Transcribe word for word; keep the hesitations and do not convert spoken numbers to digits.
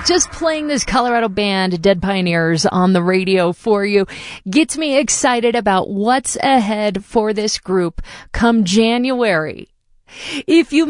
just playing this Colorado band, Dead Pioneers, on the radio for you gets me excited about what's ahead for this group come January. If you